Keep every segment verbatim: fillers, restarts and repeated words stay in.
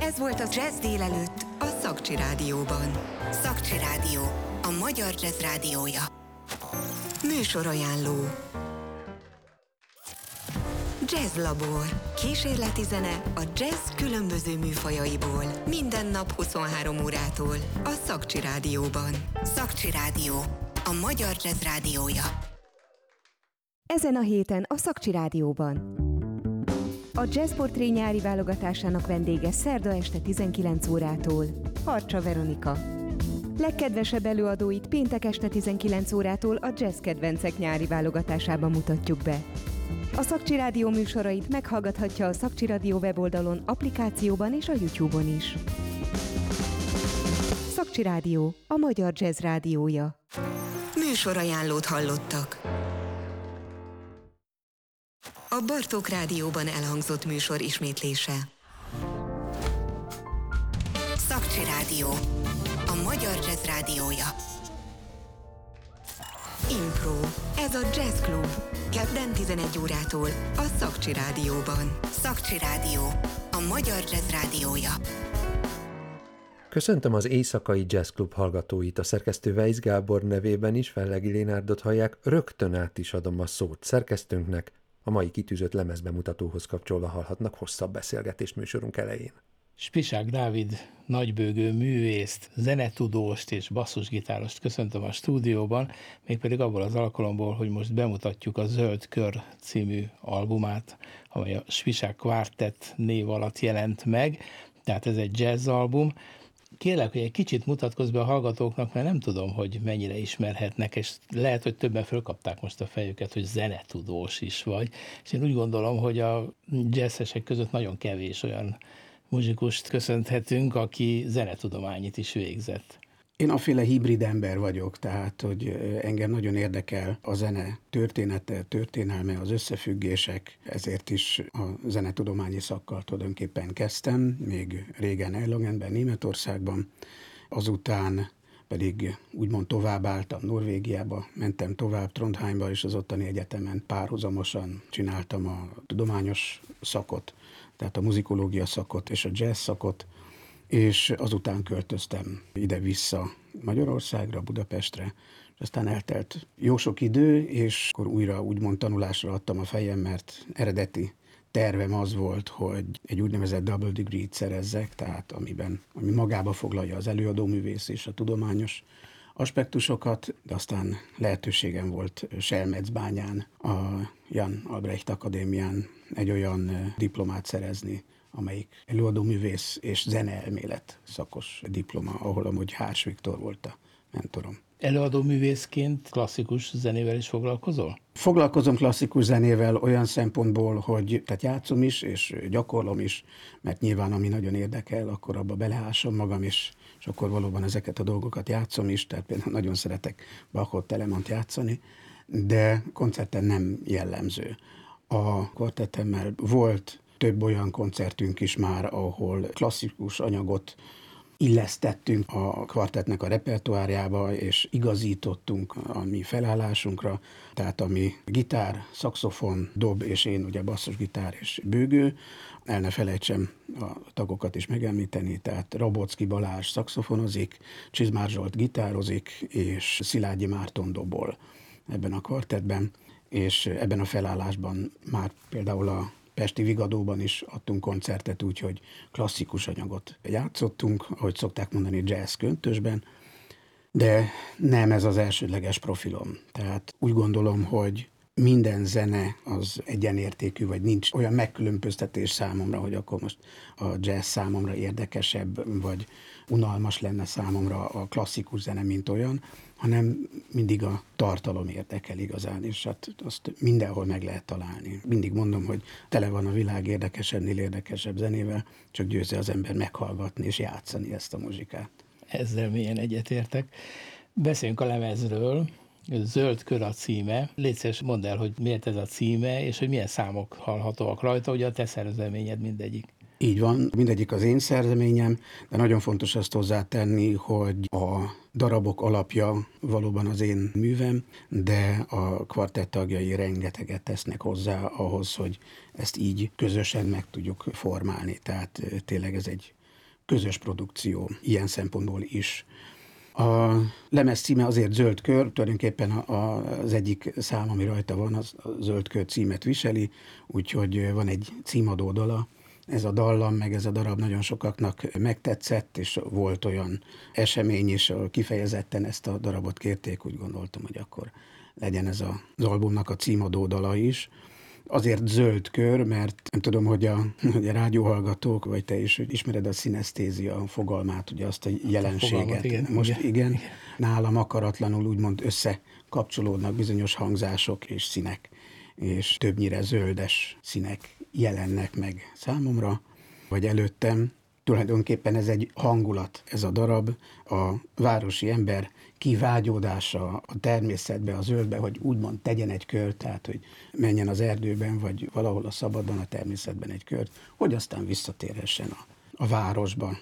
Ez volt a Jazz délelőtt a Szakcsi Rádióban. Szakcsi Rádió, a magyar jazz rádiója. Műsorajánló. Jazz Labor. Kísérleti zene a jazz különböző műfajaiból. Minden nap huszonhárom órától a Szakcsi Rádióban. Szakcsi Rádió, a magyar jazz rádiója. Ezen a héten a Szakcsi Rádióban. A Jazz Portré nyári válogatásának vendége szerda este tizenkilenc órától Harcsa Veronika. Legkedvesebb előadóit péntek este tizenkilenc órától a Jazz Kedvencek nyári válogatásában mutatjuk be. A Szakcsi Rádió műsorait meghallgathatja a Szakcsi Rádió weboldalon, applikációban és a YouTube-on is. Szakcsi Rádió, a magyar jazz rádiója. Műsorajánlót hallottak. A Bartók Rádióban elhangzott műsor ismétlése. Szakcsi Rádió, a magyar jazz rádiója. Impro. Ez a Jazz Club. Kedden tizenegy órától a Szakcsi Rádióban. Szakcsi Rádió, a magyar jazz rádiója. Köszöntöm az Éjszakai Jazz Club hallgatóit, a szerkesztő Weisz Gábor nevében is, Fellegi Lénárdot hallják, rögtön át is adom a szót szerkesztőnknek, a mai kitűzött lemezbemutatóhoz kapcsolva hallhatnak hosszabb beszélgetést műsorunk elején. Spisák Dávid nagybőgő művészt, zenetudóst és basszusgitárost köszöntöm a stúdióban, mégpedig abból az alkalomból, hogy most bemutatjuk a Zöld Kör című albumát, amely a Spisák Quartet név alatt jelent meg, tehát ez egy jazz album. Kérlek, hogy egy kicsit mutatkozz be a hallgatóknak, mert nem tudom, hogy mennyire ismerhetnek, és lehet, hogy többen fölkapták most a fejüket, hogy zenetudós is vagy, és én úgy gondolom, hogy a jazzesek között nagyon kevés olyan muzsikust köszönhetünk, aki zenetudományit is végzett. Én aféle hibrid ember vagyok, tehát hogy engem nagyon érdekel a zene története, történelme, az összefüggések, ezért is a zenetudományi szakkal tulajdonképpen kezdtem, még régen Erlangenben, Németországban, azután pedig úgymond továbbálltam Norvégiába, mentem tovább Trondheimba, és az ottani egyetemen párhuzamosan csináltam a tudományos szakot, tehát a muzikológia szakot és a jazz szakot, és azután költöztem ide-vissza Magyarországra, Budapestre, és aztán eltelt jó sok idő, és akkor újra úgymond tanulásra adtam a fejem, mert eredeti tervem az volt, hogy egy úgynevezett double degree-t szerezzek, tehát amiben, ami magába foglalja az előadóművész és a tudományos aspektusokat, de aztán lehetőségem volt Selmecbányán, a Jan Albrecht Akadémián egy olyan diplomát szerezni, amelyik előadóművész és zeneelmélet szakos diploma, ahol amúgy Hárs Viktor volt a mentorom. Előadóművészként klasszikus zenével is foglalkozol? Foglalkozom klasszikus zenével olyan szempontból, hogy tehát játszom is, és gyakorlom is, mert nyilván ami nagyon érdekel, akkor abba beleásom magam is, és akkor valóban ezeket a dolgokat játszom is, tehát például nagyon szeretek Bachot, Telemant játszani, de koncerten nem jellemző. A kvartettemmel volt több olyan koncertünk is már, ahol klasszikus anyagot illesztettünk a kvartettnek a repertoárjába, és igazítottunk a mi felállásunkra, tehát ami gitár, szaxofon, dob, és én ugye basszusgitár és bőgő. El ne felejtsem a tagokat is megemlíteni, tehát Rabocki Balázs szaxofonozik, Csizmár Zsolt gitározik, és Szilágyi Márton dobol ebben a kvartettben, és ebben a felállásban már például a Pesti Vigadóban is adtunk koncertet, úgyhogy klasszikus anyagot játszottunk, ahogy szokták mondani, jazz köntösben, de nem ez az elsődleges profilom. Tehát úgy gondolom, hogy minden zene az egyenértékű, vagy nincs olyan megkülönböztetés számomra, hogy akkor most a jazz számomra érdekesebb, vagy unalmas lenne számomra a klasszikus zene, mint olyan, hanem mindig a tartalom érdekel igazán, és hát azt mindenhol meg lehet találni. Mindig mondom, hogy tele van a világ érdekesebbnél érdekesebb zenével, csak győzze az ember meghallgatni és játszani ezt a muzsikát. Ezzel mélyen egyetértek. Beszéljünk a lemezről. Zöld Kör a címe. Légy szíves, mondd el, hogy miért ez a címe, és hogy milyen számok hallhatóak rajta, ugye a te szerzeményed mindegyik. Így van, mindegyik az én szerzeményem, de nagyon fontos azt hozzátenni, hogy a darabok alapja valóban az én művem, de a kvartett tagjai rengeteget tesznek hozzá ahhoz, hogy ezt így közösen meg tudjuk formálni. Tehát tényleg ez egy közös produkció ilyen szempontból is. A lemez címe azért Zöld kör, tulajdonképpen az egyik szám, ami rajta van, az a Zöld kör címet viseli, úgyhogy van egy címadó dala. Ez a dallam, meg ez a darab nagyon sokaknak megtetszett, és volt olyan esemény is, ahol kifejezetten ezt a darabot kérték, úgy gondoltam, hogy akkor legyen ez az albumnak a címadó dala is. Azért Zöld kör, mert nem tudom, hogy a, hogy a rádióhallgatók, vagy te is hogy ismered a szinesztézia fogalmát, ugye azt a jelenséget. A fogalmat, igen, Most igen, igen, nálam akaratlanul úgymond összekapcsolódnak bizonyos hangzások és színek, és többnyire zöldes színek jelennek meg számomra, vagy előttem. Tulajdonképpen ez egy hangulat, ez a darab, a városi ember kivágyódása a természetbe, a zöldbe, hogy úgymond tegyen egy kört, tehát hogy menjen az erdőben, vagy valahol a szabadon, a természetben egy kört, hogy aztán visszatérhessen a, a városba.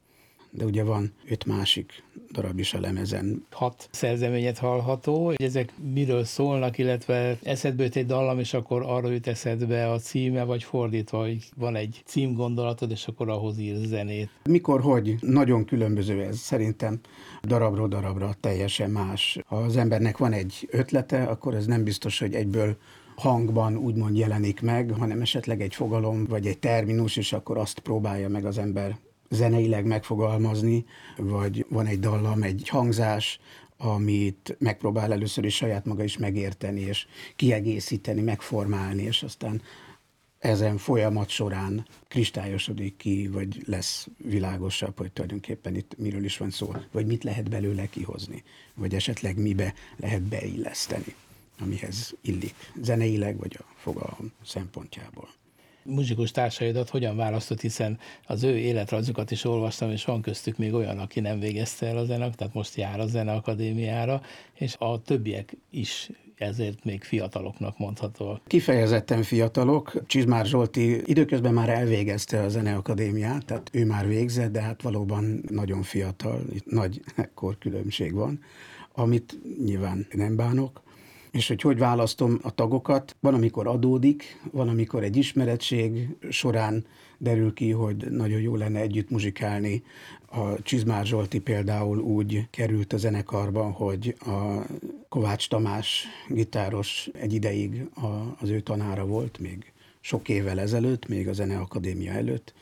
De ugye van öt másik darab is a lemezen. Hat szerzeményet hallható, hogy ezek miről szólnak, illetve eszedbe jut egy dallam, és akkor arra jut eszedbe a címe, vagy fordítva, hogy van egy címgondolatod, és akkor ahhoz ír zenét. Mikor, hogy nagyon különböző ez. Szerintem darabról darabra teljesen más. Ha az embernek van egy ötlete, akkor ez nem biztos, hogy egyből hangban úgymond jelenik meg, hanem esetleg egy fogalom, vagy egy terminus, és akkor azt próbálja meg az ember zeneileg megfogalmazni, vagy van egy dallam, egy hangzás, amit megpróbál először is saját maga is megérteni, és kiegészíteni, megformálni, és aztán ezen folyamat során kristályosodik ki, vagy lesz világosabb, hogy tulajdonképpen itt miről is van szó, vagy mit lehet belőle kihozni, vagy esetleg mibe lehet beilleszteni, amihez illik zeneileg, vagy a fogalom szempontjából. Muzsikus társaidat hogyan választott, hiszen az ő életrajzukat is olvastam, és van köztük még olyan, aki nem végezte el a zenek, tehát most jár a Zeneakadémiára, és a többiek is ezért még fiataloknak mondható. Kifejezetten fiatalok. Csizmár Zsolti időközben már elvégezte a Zeneakadémiát, tehát ő már végzett, de hát valóban nagyon fiatal, nagy korkülönbség van, amit nyilván nem bánok. És hogy hogy választom a tagokat, van, amikor adódik, van, amikor egy ismeretség során derül ki, hogy nagyon jó lenne együtt muzsikálni. A Csizmár Zsolti például úgy került a zenekarba, hogy a Kovács Tamás gitáros egy ideig az ő tanára volt, még sok évvel ezelőtt, még a Zeneakadémia előtt,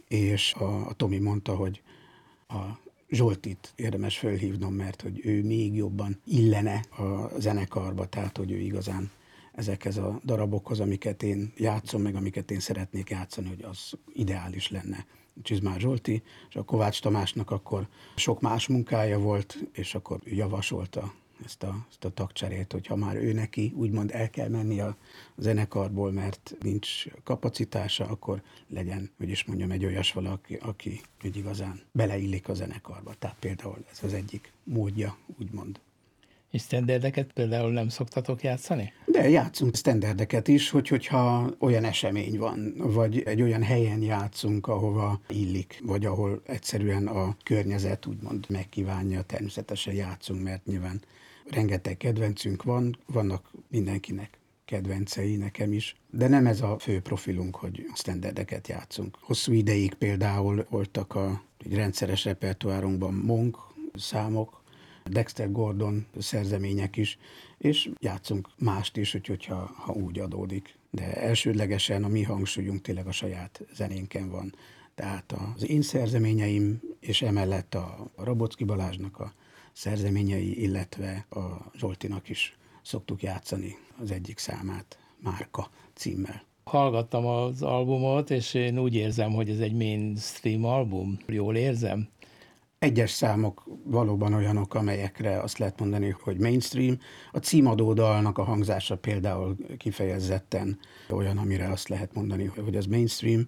és a, a Tomi mondta, hogy a Zsoltit érdemes fölhívnom, mert hogy ő még jobban illene a zenekarba, tehát hogy ő igazán ezekhez a darabokhoz, amiket én játszom, meg amiket én szeretnék játszani, hogy az ideális lenne. Csizmár Zsolti, és a Kovács Tamásnak akkor sok más munkája volt, és akkor javasolta ezt a, ezt a tagcserét, hogy ha már ő neki úgymond el kell menni a zenekarból, mert nincs kapacitása, akkor legyen, hogy is mondjam, egy olyas valaki, aki úgy igazán beleillik a zenekarba. Tehát például ez az egyik módja, úgymond. És standardeket például nem szoktatok játszani? De játszunk standardeket is, hogy, hogyha olyan esemény van, vagy egy olyan helyen játszunk, ahova illik, vagy ahol egyszerűen a környezet úgymond megkívánja, természetesen játszunk, mert nyilván rengeteg kedvencünk van, vannak mindenkinek kedvencei, nekem is, de nem ez a fő profilunk, hogy standardeket játszunk. Hosszú ideig például voltak a egy rendszeres repertoárunkban Monk számok, Dexter Gordon szerzemények is, és játszunk mást is, hogyha ha úgy adódik. De elsődlegesen a mi hangsúlyunk tényleg a saját zenénken van. Tehát az én szerzeményeim, és emellett a Rabocki Balázsnak a szerzeményei, illetve a Zsoltinak is szoktuk játszani az egyik számát, Márka címmel. Hallgattam az albumot, és én úgy érzem, hogy ez egy mainstream album. Jól érzem? Egyes számok valóban olyanok, amelyekre azt lehet mondani, hogy mainstream. A címadó dalnak a hangzása például kifejezetten olyan, amire azt lehet mondani, hogy az mainstream,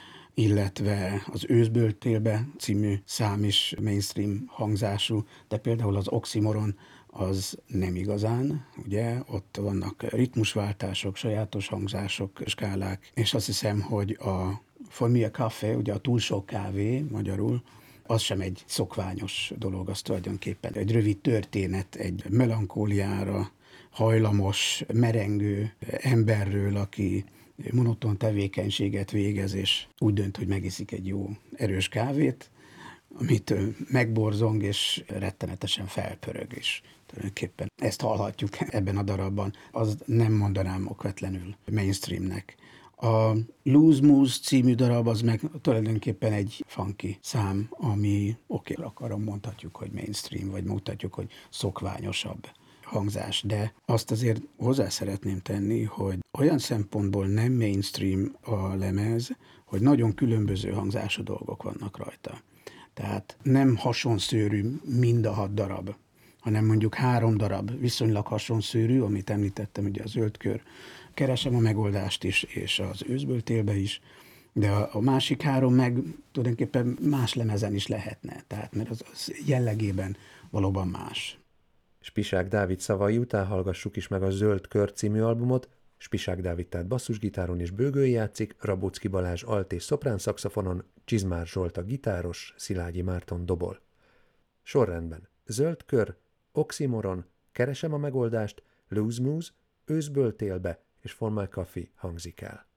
illetve az Őszből télbe című szám is mainstream hangzású, de például az Oxymoron az nem igazán, ugye, ott vannak ritmusváltások, sajátos hangzások, skálák, és azt hiszem, hogy a For Me a Café, ugye a túl sok kávé magyarul, az sem egy szokványos dolog, az tulajdonképpen egy rövid történet, egy melankóliára hajlamos, merengő emberről, aki monoton tevékenységet végez, és úgy dönt, hogy megiszik egy jó erős kávét, amitől megborzong, és rettenetesen felpörög is. Tulajdonképpen ezt hallhatjuk ebben a darabban, az nem mondanám okvetlenül mainstreamnek. A Lose Moose című darab az meg tulajdonképpen egy funky szám, ami oké, okay, akarom, mondhatjuk, hogy mainstream, vagy mondhatjuk, hogy szokványosabb hangzás, de azt azért hozzá szeretném tenni, hogy olyan szempontból nem mainstream a lemez, hogy nagyon különböző hangzású dolgok vannak rajta. Tehát nem hasonszőrű mind a hat darab, hanem mondjuk három darab viszonylag hasonszőrű, amit említettem, ugye a Zöld kör, Keresem a megoldást is, és az Őszből télbe is, de a, a másik három meg tulajdonképpen más lemezen is lehetne, tehát mert az, az jellegében valóban más. Spisák Dávid szavai után hallgassuk is meg a Zöld kör című albumot. Spisák Dávid tehát basszusgitáron és bőgői játszik, Rabóczki Balázs alt és szoprán szaxofonon, Csizmár Zsolt a gitáros, Szilágyi Márton dobol. Sorrendben: Zöld kör, Oxymoron, Keresem a megoldást, Lose Moose, Őszből télbe és For My Coffee hangzik el.